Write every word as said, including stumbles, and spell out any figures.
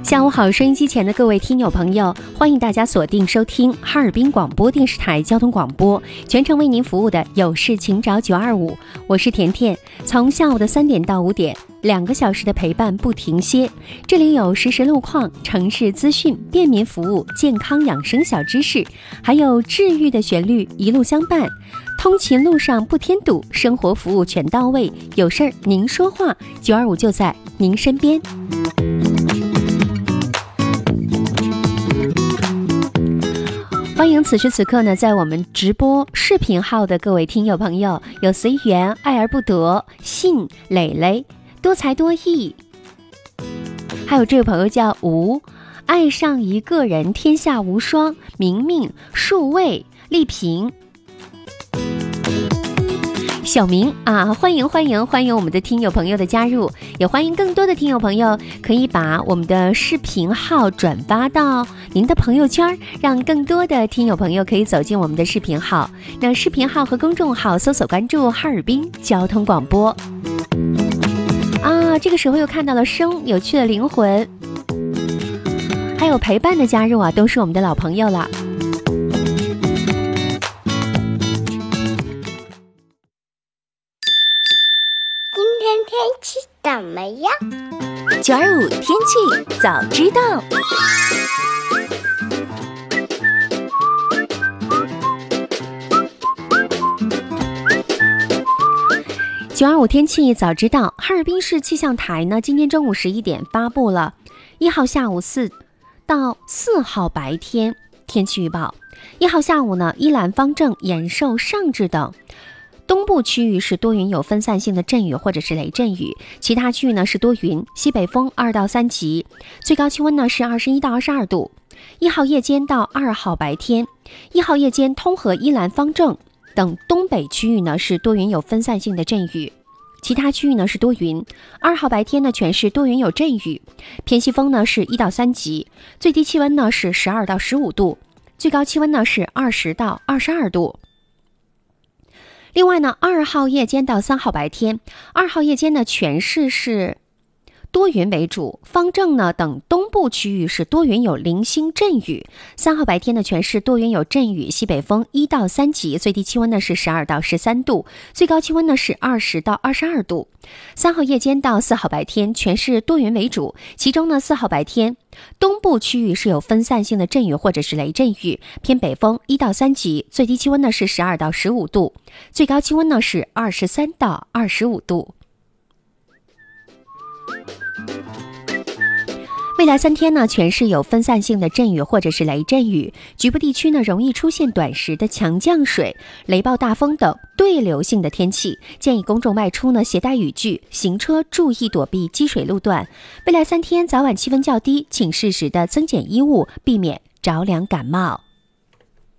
下午好，收音机前的各位听友朋友，欢迎大家锁定收听哈尔滨广播电视台交通广播，全程为您服务的有事请找九二五，我是甜甜。从下午的三点到五点，两个小时的陪伴不停歇。这里有实时路况、城市资讯、便民服务、健康养生小知识，还有治愈的旋律一路相伴。通勤路上不添堵，生活服务全到位。有事儿您说话，九二五就在您身边。欢迎此时此刻呢，在我们直播视频号的各位听友朋友，有随缘、爱而不得、信、磊磊、多才多艺，还有这位朋友叫吴，爱上一个人天下无双、明明、数位、丽萍、小明啊，欢迎欢迎欢迎我们的听友朋友的加入，也欢迎更多的听友朋友可以把我们的视频号转发到您的朋友圈，让更多的听友朋友可以走进我们的视频号。那视频号和公众号搜索关注哈尔滨交通广播啊，这个时候又看到了生有趣的灵魂，还有陪伴的加入啊，都是我们的老朋友了。 天气怎么样？ 九二五天气早知道。 九二五天气早知道，哈尔滨市气象台呢，今天中午十一点发布了一号下午四到四号白天天气预报。一号下午呢，依兰、方正、延寿、尚志等东部区域是多云有分散性的阵雨或者是雷阵雨，其他区域呢是多云，西北风二到三级，最高气温呢是二十一到二十二度。一号夜间到二号白天，一号夜间通和、依兰、方正等东北区域呢是多云有分散性的阵雨，其他区域呢是多云。二号白天呢全是多云有阵雨，偏西风呢是一到三级，最低气温呢是十二到十五度，最高气温呢是二十到二十二度。另外呢，二号夜间到三号白天，二号夜间呢全市是多云为主，方正呢等东部区域是多云有零星阵雨。三号白天呢全市多云有阵雨，西北风一到三级，最低气温呢是十二到十三度，最高气温呢是二十到二十二度。三号夜间到四号白天全市多云为主，其中呢四号白天东部区域是有分散性的阵雨或者是雷阵雨，偏北风一到三级，最低气温呢是十二到十五度，最高气温呢是二十三到二十五度。未来三天呢，全市有分散性的阵雨或者是雷阵雨，局部地区呢容易出现短时的强降水、雷暴大风等对流性的天气，建议公众外出呢携带雨具，行车注意躲避积水路段。未来三天早晚气温较低，请适时的增减衣物，避免着凉感冒。